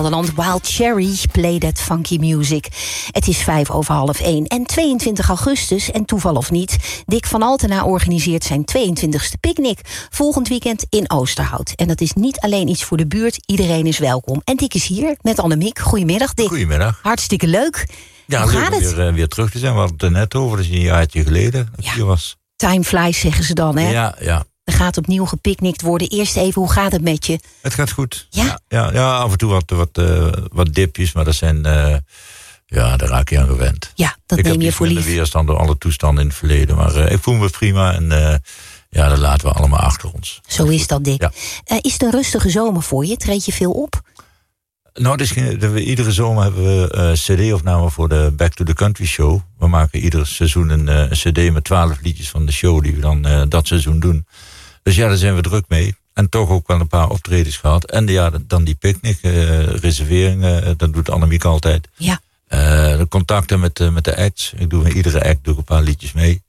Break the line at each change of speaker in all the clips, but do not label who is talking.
Nederland, Wild Cherry, Play That Funky Music. Het is 1:05 en 22 augustus, en toeval of niet, Dick van Altena organiseert zijn 22e picknick volgend weekend in Oosterhout. En dat is niet alleen iets voor de buurt, iedereen is welkom. En Dick is hier met Annemiek. Goedemiddag, Dick.
Goedemiddag.
Hartstikke leuk.
Ja,
Hoe
leuk
gaat
om
het?
weer terug te zijn. We hadden het er net over, dat is een jaartje geleden dat ik hier was.
Time flies, zeggen ze dan, hè?
Ja.
Er gaat opnieuw gepicnict worden. Eerst even, hoe gaat het met je?
Het gaat goed.
Ja?
Ja, af en toe wat dipjes, maar dat zijn... daar raak je aan gewend.
Ja, dat
ik
neem je
heb
voor
minder
lief.
weerstand door alle toestanden in het verleden. Maar ik voel me prima en dat laten we allemaal achter ons.
Zo is dat, Dick.
Ja.
Is het een rustige zomer voor je? Treed je veel op?
Nou, iedere zomer hebben we cd-opname voor de Back to the Country show. We maken ieder seizoen een cd met 12 liedjes van de show die we dan dat seizoen doen. Dus ja, daar zijn we druk mee. En toch ook wel een paar optredens gehad. En dan die picknick, reserveringen, dat doet Annemiek altijd.
Ja.
De contacten met de acts. Ik doe met iedere act een paar liedjes mee.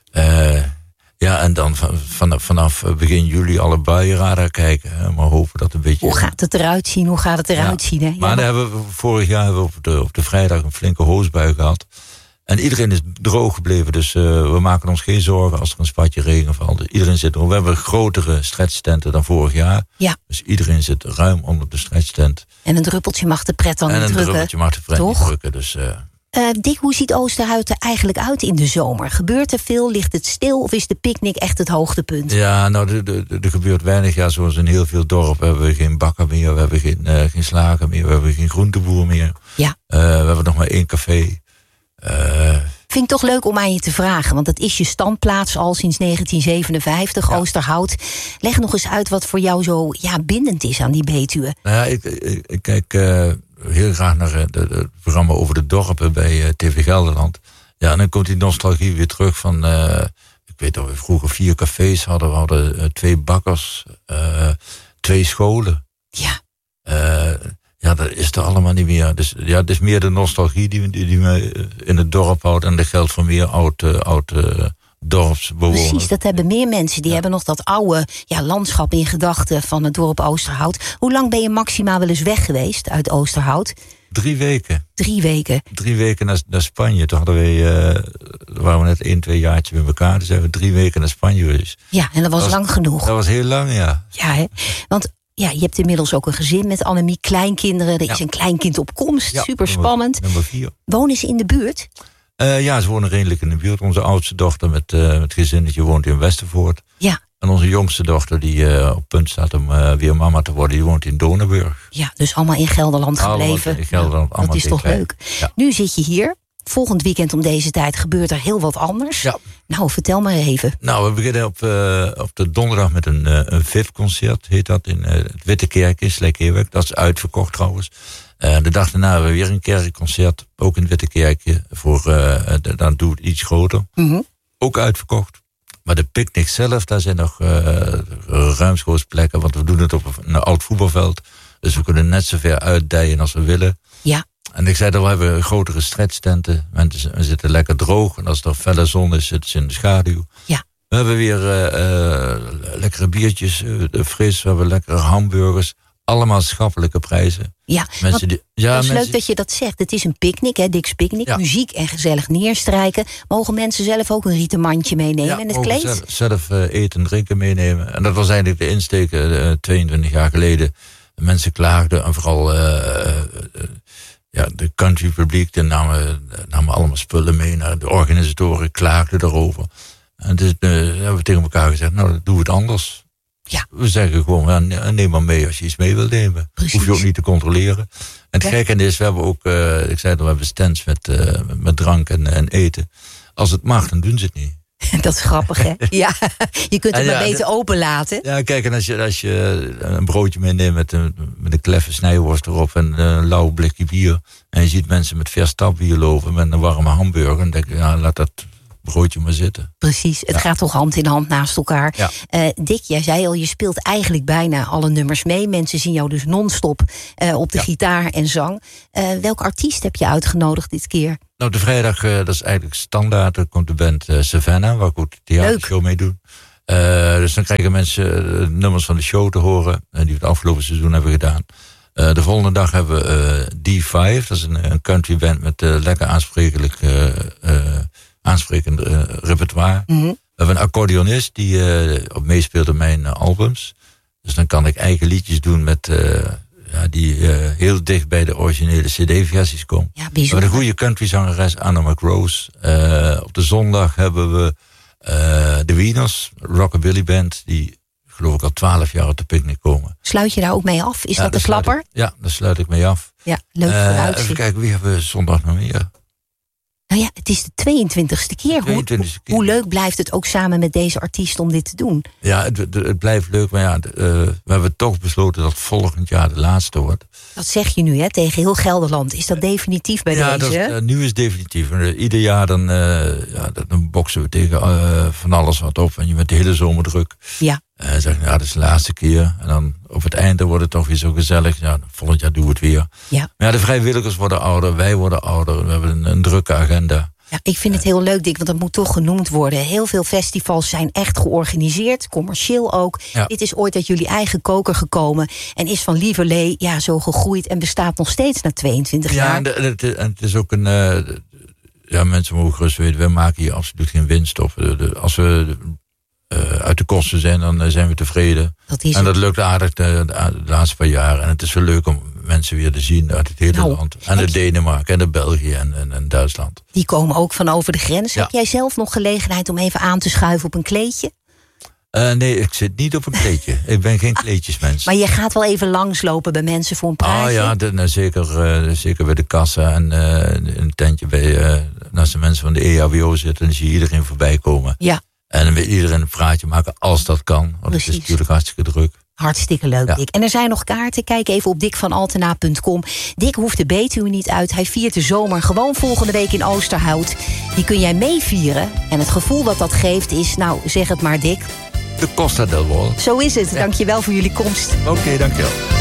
En dan vanaf begin juli alle buienradar kijken. Maar hopen dat een beetje...
Hoe gaat het eruit zien? Hoe gaat het eruit zien? Hè? Ja,
maar dan hebben we vorig jaar op de vrijdag een flinke hoosbui gehad. En iedereen is droog gebleven. Dus we maken ons geen zorgen als er een spatje regen valt. Dus iedereen zit er. We hebben grotere stretchtenten dan vorig jaar.
Ja.
Dus iedereen zit ruim onder de stretchtent.
En een druppeltje mag de pret dan niet drukken.
En een druppeltje mag de pret niet drukken. Dus...
Dick, hoe ziet Oosterhout er eigenlijk uit in de zomer? Gebeurt er veel? Ligt het stil? Of is de picknick echt het hoogtepunt?
Ja, nou, er gebeurt weinig. Ja, zoals in heel veel dorpen hebben we geen bakker meer. We hebben geen slager meer. We hebben geen groenteboer meer.
Ja.
We hebben nog maar 1 café.
Vind ik toch leuk om aan je te vragen. Want dat is je standplaats al sinds 1957, ja. Oosterhout. Leg nog eens uit wat voor jou zo bindend is aan die Betuwe.
Nou ja, ik kijk... heel graag naar het programma over de dorpen bij TV Gelderland. Ja, en dan komt die nostalgie weer terug van... ik weet dat we vroeger 4 cafés hadden. We hadden 2 bakkers, 2 scholen.
Ja.
Dat is er allemaal niet meer. Dus ja, het is meer de nostalgie die me in het dorp houdt... en dat geldt voor meer oud dorpsbewoners.
Precies, dat hebben meer mensen. Die hebben nog dat oude landschap in gedachten van het dorp Oosterhout. Hoe lang ben je maximaal wel eens weg geweest uit Oosterhout?
3 weken.
3 weken?
3 weken naar Spanje. Toen hadden waren we net 1-2 jaartjes met elkaar. Dus zijn we 3 weken naar Spanje geweest.
Ja, en dat was lang genoeg.
Dat was heel lang, ja.
Ja, hè? Want je hebt inmiddels ook een gezin met Annemiek, kleinkinderen. Er is een kleinkind op komst, super spannend.
Nummer 4.
Wonen ze in de buurt?
Ze wonen redelijk in de buurt. Onze oudste dochter met gezinnetje woont in Westervoort.
Ja.
En onze jongste dochter die op punt staat om weer mama te worden, die woont in Doornenburg.
Ja, dus allemaal in Gelderland gebleven.
In Gelderland,
dat is toch leuk.
Ja.
Nu zit je hier. Volgend weekend om deze tijd gebeurt er heel wat anders. Ja. Nou, vertel maar even.
Nou, we beginnen op de donderdag met een VIP-concert, heet dat, in het Witte Kerk in Slijk-Heerwijk. Dat is uitverkocht trouwens. De dag daarna hebben we weer een kerkconcert, ook in het Witte Kerkje. Dan doe het iets groter. Mm-hmm. Ook uitverkocht. Maar de picknick zelf, daar zijn nog ruimschoots plekken. Want we doen het op een oud voetbalveld. Dus we kunnen net zo ver uitdijen als we willen. Ja. En ik zei dat we hebben grotere stretchtenten. Mensen zitten lekker droog. En als er felle zon is, zitten ze in de schaduw. Ja. We hebben weer lekkere biertjes, fris. We hebben lekkere hamburgers. Allemaal schappelijke prijzen.
Ja, het is leuk dat je dat zegt. Het is een picknick, hè, Dick's Picknick. Ja. Muziek en gezellig neerstrijken. Mogen mensen zelf ook een rieten mandje meenemen en het kleed?
Zelf eten en drinken meenemen. En dat was eigenlijk de insteek 22 jaar geleden. Mensen klaagden en vooral de country publiek. Die namen allemaal spullen mee. De organisatoren klaagden erover. En dus hebben we tegen elkaar gezegd, nou, dan doen we het anders. Ja. We zeggen gewoon, neem maar mee als je iets mee wilt nemen. Precies. Hoef je ook niet te controleren. En het gekke is, we hebben ook, ik zei dat we hebben stands met drank en eten. Als het mag, dan doen ze het niet.
Dat is grappig, hè? Ja, je kunt het maar beter openlaten.
Ja, kijk, en als je een broodje meeneemt met een kleffe snijworst erop en een lauw blikje bier. En je ziet mensen met vers tapbier lopen met een warme hamburger. Dan denk je, laat dat broodje maar zitten.
Precies, het gaat toch hand in hand naast elkaar. Ja. Dick, jij zei al, je speelt eigenlijk bijna alle nummers mee. Mensen zien jou dus non-stop op de gitaar en zang. Welke artiest heb je uitgenodigd dit keer?
Nou, de vrijdag, dat is eigenlijk standaard. Er komt de band Savannah, waar ik ook de theatershow mee doe. Dus dan krijgen mensen nummers van de show te horen. Die we het afgelopen seizoen hebben gedaan. De volgende dag hebben we D5. Dat is een country band met lekker aansprekend repertoire.
Mm-hmm.
We hebben een accordeonist die op meespeelt in mijn albums. Dus dan kan ik eigen liedjes doen met die heel dicht bij de originele cd-versies komen.
Ja,
we hebben een goede countryzangeres, Anna McRose. Op de zondag hebben we de Wieners, Rockabilly Band, die geloof ik al 12 jaar op de picknick komen.
Sluit je daar ook mee af? Is dat de klapper?
Daar sluit ik mee af.
Ja, leuk vooruitzicht.
Even kijken, wie hebben we zondag nog meer?
Nou ja, het is de 22e keer. Hoe leuk blijft het ook samen met deze artiest om dit te doen?
Ja, het blijft leuk, maar we hebben toch besloten dat volgend jaar de laatste wordt.
Dat zeg je nu, hè, tegen heel Gelderland. Is dat definitief bij deze?
Ja, nu is het definitief. Ieder jaar dan boksen we tegen van alles wat op. En je bent de hele zomer druk.
Ja.
En zeg dat is de laatste keer. En dan op het einde wordt het toch weer zo gezellig. Ja, volgend jaar doen we het weer.
Ja.
Maar de vrijwilligers worden ouder, wij worden ouder. We hebben een drukke agenda.
Ja, ik vind het heel leuk, Dick, want dat moet toch genoemd worden. Heel veel festivals zijn echt georganiseerd, commercieel ook. Ja. Dit is ooit uit jullie eigen koker gekomen en is van lieverlee zo gegroeid en bestaat nog steeds na 22 jaar.
Ja, en het is ook een... mensen mogen gerust weten, wij maken hier absoluut geen winst op. Als we uit de kosten zijn, dan zijn we tevreden. Dat lukt aardig de laatste paar jaar. En het is wel leuk om mensen weer te zien uit het hele land. En de Denemarken en de België en Duitsland.
Die komen ook van over de grens. Ja. Heb jij zelf nog gelegenheid om even aan te schuiven op een kleedje?
Nee, ik zit niet op een kleedje. Ik ben geen kleedjesmens.
Maar je gaat wel even langslopen bij mensen voor een praatje?
Zeker bij de kassa en een tentje bij naast de mensen van de EHBO zitten. Dan zie je iedereen voorbij komen. Ja. En dan wil iedereen een praatje maken als dat kan. Want het is natuurlijk hartstikke druk.
Hartstikke leuk, Dick. En er zijn nog kaarten. Kijk even op dickvanaltena.com. Dick hoeft de Betuwe niet uit. Hij viert de zomer gewoon volgende week in Oosterhout. Die kun jij meevieren. En het gevoel dat geeft is, zeg het maar, Dick.
De Costa del Wol.
Zo is het. Dankjewel voor jullie komst.
Oké, dankjewel.